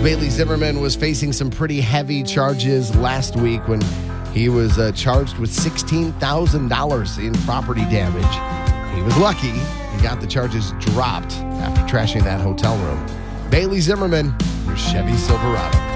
Bailey Zimmerman was facing some pretty heavy charges last week when he was charged with $16,000 in property damage. He was lucky he got the charges dropped after trashing that hotel room. Bailey Zimmerman, your Chevy Silverado.